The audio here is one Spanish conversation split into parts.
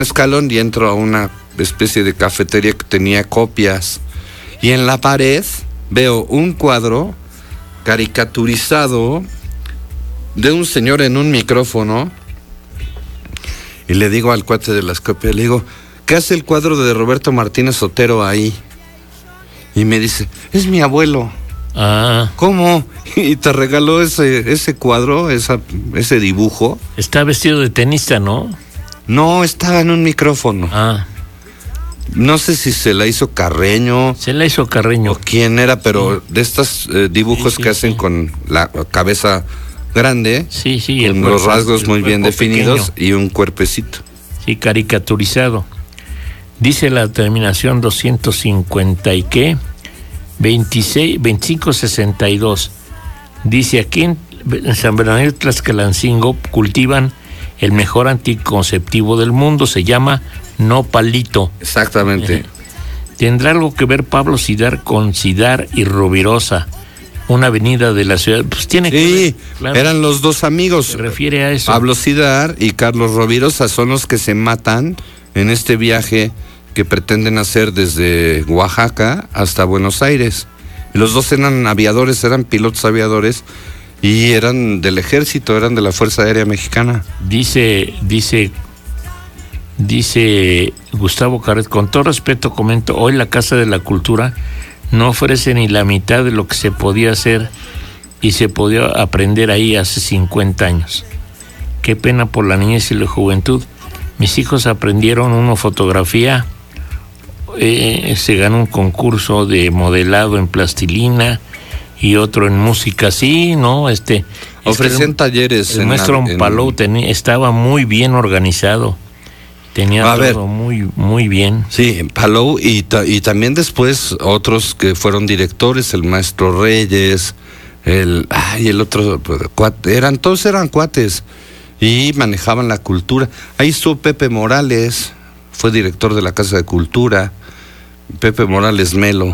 escalón y entro a una especie de cafetería que tenía copias. Y en la pared veo un cuadro caricaturizado de un señor en un micrófono. Y le digo al cuate de las copias, le digo, ¿qué hace el cuadro de Roberto Martínez Otero ahí? Y me dice, es mi abuelo. ¿Cómo? Y te regaló ese cuadro, ese dibujo. Está vestido de tenista, ¿no? No, estaba en un micrófono. No sé si se la hizo Carreño. Se la hizo Carreño. O quién era, pero de estos dibujos que hacen con la cabeza grande. Sí, con los rasgos muy bien definidos pequeño. Y un cuerpecito. Sí, caricaturizado. Dice la terminación 250 y qué, 2562. Dice aquí en San Bernardino Tlaxcalancingo cultivan el mejor anticonceptivo del mundo, se llama nopalito. Exactamente. ¿Tendrá algo que ver Pablo Cidar con Cidar y Rovirosa? Una avenida de la ciudad, pues tiene que ver, claro. Eran los dos amigos. Se refiere a eso. Pablo Cidar y Carlos Rovirosa son los que se matan en este viaje que pretenden hacer desde Oaxaca hasta Buenos Aires. Y los dos eran aviadores, eran pilotos aviadores y eran del ejército, eran de la Fuerza Aérea Mexicana. Dice Gustavo Carret, con todo respeto comento, hoy la Casa de la Cultura no ofrece ni la mitad de lo que se podía hacer y se podía aprender ahí hace 50 años. Qué pena por la niñez y la juventud. Mis hijos aprendieron uno fotografía, se ganó un concurso de modelado en plastilina y otro en música, sí, ¿no? Ofrecían talleres. El maestro Palou estaba muy bien organizado. Tenía todo muy bien. Sí, Palou y también después otros que fueron directores, el maestro Reyes, el otro, todos eran cuates y manejaban la cultura. Ahí estuvo Pepe Morales, fue director de la Casa de Cultura, Pepe Morales Melo.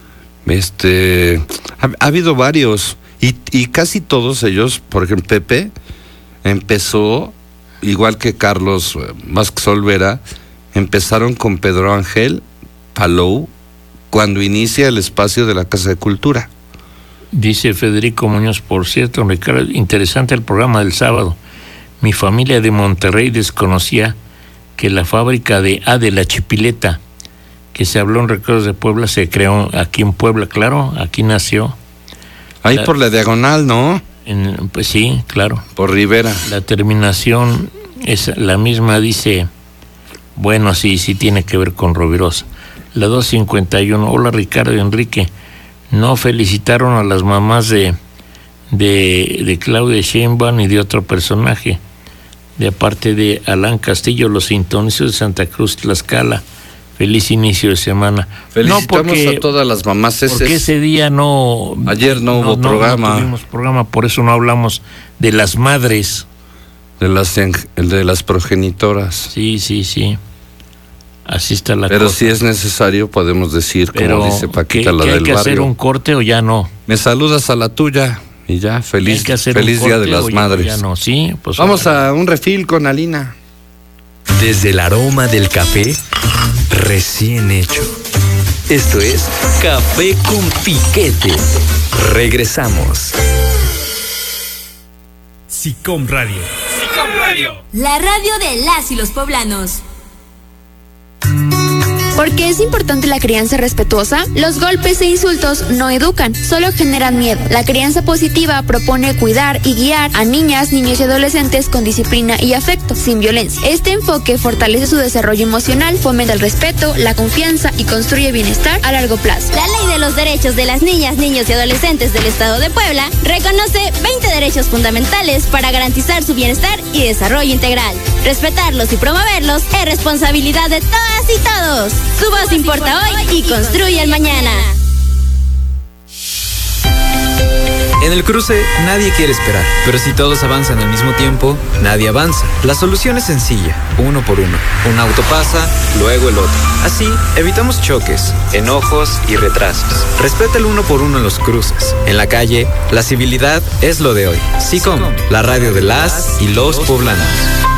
Ha habido varios y casi todos ellos, por ejemplo, Pepe empezó igual que Carlos Vázquez Olvera, empezaron con Pedro Ángel Palou cuando inicia el espacio de la Casa de Cultura. Dice Federico Muñoz, por cierto, Ricardo, interesante el programa del sábado. Mi familia de Monterrey desconocía que la fábrica de la Chipileta, que se habló en Recuerdos de Puebla, se creó aquí en Puebla, claro, aquí nació. Ahí por la diagonal, ¿no? Pues sí, claro. Por Rivera. La terminación es la misma, dice, bueno, sí tiene que ver con Rovirosa. La 251, hola Ricardo y Enrique, no felicitaron a las mamás de Claudia Sheinbaum y de otro personaje, de aparte de Alan Castillo, los sintonizos de Santa Cruz, Tlaxcala. Feliz inicio de semana. Felicitamos a todas las mamás. Porque ese día ayer no hubo programa. No tuvimos programa, por eso no hablamos de las madres. De las progenitoras. Sí. Así está la cosa. Pero si es necesario podemos decir, como dice Paquita, la del barrio. ¿Hay que hacer un corte o ya no? Me saludas a la tuya y ya, feliz Día de las Madres. Ya no, sí. Pues vamos a un refil con Alina. Desde el aroma del café recién hecho. Esto es Café con Piquete. Regresamos. SICOM Radio. La radio de las y los poblanos. ¿Por qué es importante la crianza respetuosa? Los golpes e insultos no educan, solo generan miedo. La crianza positiva propone cuidar y guiar a niñas, niños y adolescentes con disciplina y afecto, sin violencia. Este enfoque fortalece su desarrollo emocional, fomenta el respeto, la confianza y construye bienestar a largo plazo. La Ley de los Derechos de las Niñas, Niños y Adolescentes del Estado de Puebla reconoce 20 derechos fundamentales para garantizar su bienestar y desarrollo integral. Respetarlos y promoverlos es responsabilidad de todas y todos. Tu voz importa hoy y construye el mañana. En el cruce nadie quiere esperar, pero si todos avanzan al mismo tiempo, nadie avanza. La solución es sencilla, uno por uno. Un auto pasa, luego el otro. Así evitamos choques, enojos y retrasos. Respeta el uno por uno en los cruces. En la calle, la civilidad es lo de hoy. SICOM, la radio de las y los poblanos.